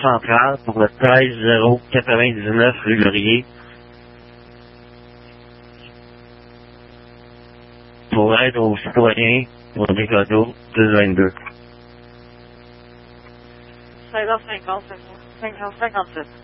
centrale pour le 13099 rue Laurier. Pour aide aux citoyens pour des cadeaux 222. 16h50, 57.